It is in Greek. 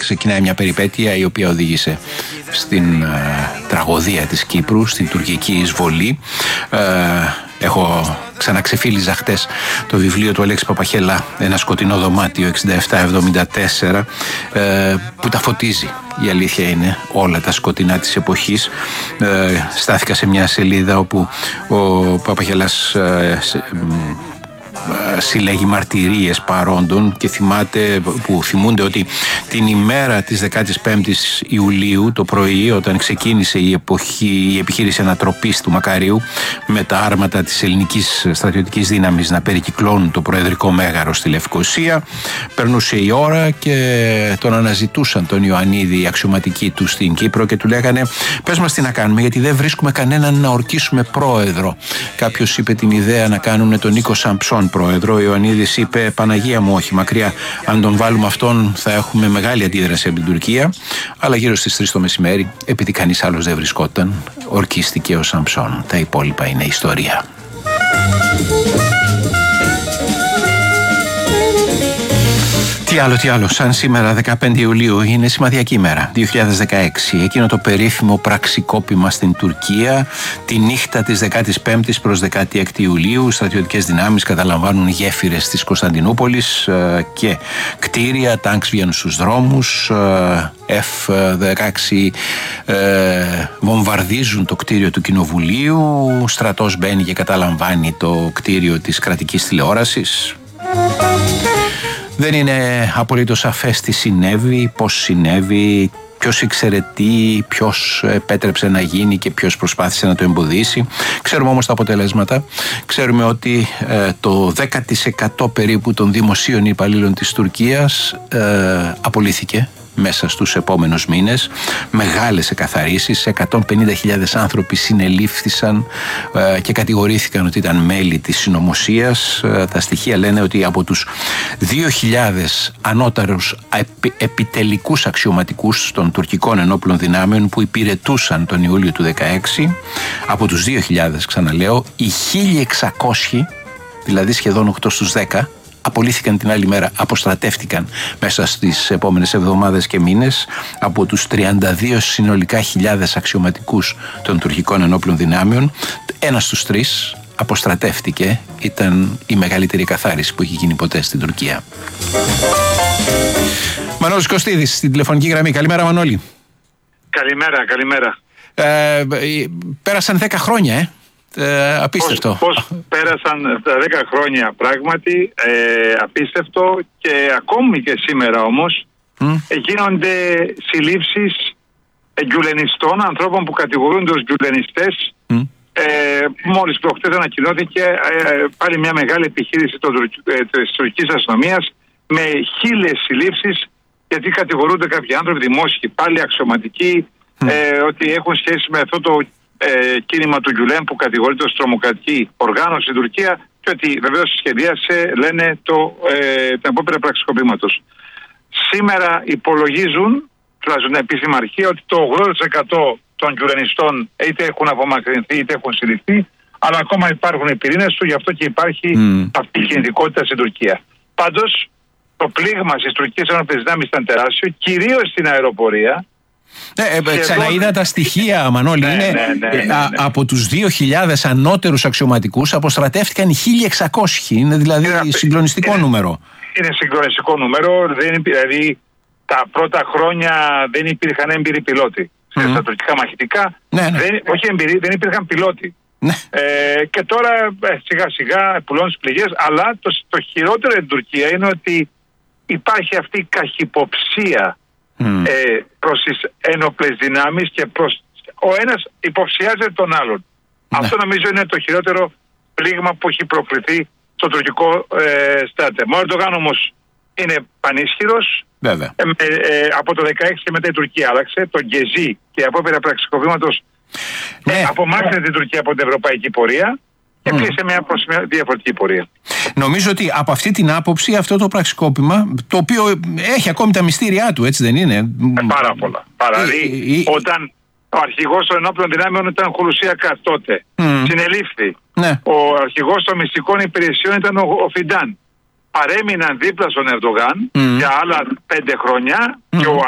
ξεκινάει μια περιπέτεια η οποία οδήγησε στην τραγωδία της Κύπρου, στην τουρκική εισβολή. Έχω ξαναξεφίλιζα χτες το βιβλίο του Αλέξη Παπαχελά, «Ένα σκοτεινό δωμάτιο 67-74», που τα φωτίζει. Η αλήθεια είναι όλα τα σκοτεινά της εποχής. Στάθηκα σε μια σελίδα όπου ο Παπαχελάς συλλέγει μαρτυρίες παρόντων και θυμούνται ότι την ημέρα της 15ης Ιουλίου το πρωί, όταν ξεκίνησε η επιχείρηση ανατροπής του Μακαρίου με τα άρματα της ελληνικής στρατιωτικής δύναμης να περικυκλώνουν το προεδρικό μέγαρο στη Λευκοσία, περνούσε η ώρα και τον αναζητούσαν τον Ιωαννίδη οι αξιωματικοί του στην Κύπρο και του λέγανε «Πες μας τι να κάνουμε, γιατί δεν βρίσκουμε κανέναν να ορκίσουμε πρόεδρο». Κάποιος είπε την ιδέα να κάνουν τον Νίκο Σαμψόν πρόεδρο. Ο Ιωαννίδης είπε «Παναγία μου, όχι μακριά. Αν τον βάλουμε αυτόν θα έχουμε μεγάλη αντίδραση από την Τουρκία». Αλλά γύρω στις 3 το μεσημέρι, επειδή κανείς άλλος δεν βρισκόταν, ορκίστηκε ο Σαμψόν. Τα υπόλοιπα είναι ιστορία. Τι άλλο, σαν σήμερα 15 Ιουλίου είναι σημαδιακή ημέρα, 2016, εκείνο το περίφημο πραξικόπημα στην Τουρκία, τη νύχτα της 15ης προς 16 Ιουλίου, στρατιωτικές δυνάμεις καταλαμβάνουν γέφυρες της Κωνσταντινούπολης και κτίρια, τάγκς βγαίνουν στους δρόμους, F-16 βομβαρδίζουν το κτίριο του Κοινοβουλίου, στρατός μπαίνει και καταλαμβάνει το κτίριο της κρατικής τηλεόρασης. Δεν είναι απολύτως σαφές τι συνέβη, πώς συνέβη, ποιος ήξερε τι, ποιος επέτρεψε να γίνει και ποιος προσπάθησε να το εμποδίσει. Ξέρουμε όμως τα αποτελέσματα. Ξέρουμε ότι το 10% περίπου των δημοσίων υπαλλήλων της Τουρκίας απολύθηκε μέσα στους επόμενους μήνες. Μεγάλες εκαθαρίσεις, 150.000 άνθρωποι συνελήφθησαν και κατηγορήθηκαν ότι ήταν μέλη της συνωμοσίας. Τα στοιχεία λένε ότι από τους 2.000 ανώτερους επιτελικούς αξιωματικούς των τουρκικών ενόπλων δυνάμεων που υπηρετούσαν τον Ιούλιο του 2016, από τους 2.000 ξαναλέω, οι 1.600, δηλαδή σχεδόν 8 στους 10, απολύθηκαν την άλλη μέρα, αποστρατεύτηκαν μέσα στις επόμενες εβδομάδες και μήνες. Από τους 32 συνολικά χιλιάδες αξιωματικούς των τουρκικών ενόπλων δυνάμεων, 1 στους 3 αποστρατεύτηκε. Ήταν η μεγαλύτερη καθάριση που έχει γίνει ποτέ στην Τουρκία. Μανώλης Κωστίδης στην τηλεφωνική γραμμή. Καλημέρα Μανώλη. Καλημέρα. Πέρασαν 10 χρόνια, απίστευτο. Πώς πέρασαν τα 10 χρόνια πράγματι, απίστευτο, και ακόμη και σήμερα όμως γίνονται συλλήψεις γκιουλενιστών, ανθρώπων που κατηγορούνται ως γκιουλενιστές. Μόλις προχτές ανακοινώθηκε πάλι μια μεγάλη επιχείρηση της τουρκικής αστυνομίας με 1.000 συλλήψεις, γιατί κατηγορούνται κάποιοι άνθρωποι δημόσιοι, πάλι αξιωματικοί, ότι έχουν σχέση με αυτό το κίνημα του Γκιουλέν που κατηγορείται ως τρομοκρατική οργάνωση στην Τουρκία, και ότι βεβαίως σχεδίασε, λένε, την απόπειρα πραξικοπήματος. Σήμερα υπολογίζουν, τουλάχιστον την επίσημη αρχή, ότι το 80% των γκιουλενιστών είτε έχουν απομακρυνθεί είτε έχουν συλληφθεί, αλλά ακόμα υπάρχουν οι πυρήνες του, γι' αυτό και υπάρχει αυτή η κινητικότητα στην Τουρκία. Πάντως, το πλήγμα στις τουρκικές ενόπλες δυνάμεις ήταν τεράστιο, κυρίως στην αεροπορία. Ξαναείδα τα στοιχεία, Μανώλη. Από τους 2.000 ανώτερους αξιωματικούς αποστρατεύτηκαν οι 1.600. Είναι δηλαδή συγκλονιστικό νούμερο. Είναι συγκλονιστικό νούμερο. Δηλαδή τα πρώτα χρόνια δεν υπήρχαν έμπειροι πιλότοι. Στα τουρκικά μαχητικά όχι έμπειροι, δεν υπήρχαν πιλότοι. Και τώρα σιγά σιγά πουλώνουν τις πληγές. Αλλά το χειρότερο στην Τουρκία είναι ότι υπάρχει αυτή η καχυποψία προς τις ένοπλες δυνάμεις και ο ένας υποψιάζεται τον άλλον. Αυτό νομίζω είναι το χειρότερο πλήγμα που έχει προκληθεί στο τουρκικό στρατεύμα. Ο Ερντογάν όμως είναι πανίσχυρος. Από το 2016 και μετά η Τουρκία άλλαξε. Το Γκεζί και η απόπειρα πραξικοπήματος απομάκρυνε την Τουρκία από την ευρωπαϊκή πορεία και πήγε σε μια διαφορετική πορεία. Νομίζω ότι από αυτή την άποψη αυτό το πραξικόπημα, το οποίο έχει ακόμη τα μυστήριά του, έτσι δεν είναι? Πάρα πολλά. Όταν ο αρχηγός των ενόπλων δυνάμεων ήταν Χουρουσία τότε, συνελήφθη. Ο αρχηγός των μυστικών υπηρεσιών ήταν ο Φιντάν. Παρέμειναν δίπλα στον Ερντογάν για άλλα 5 χρόνια και ο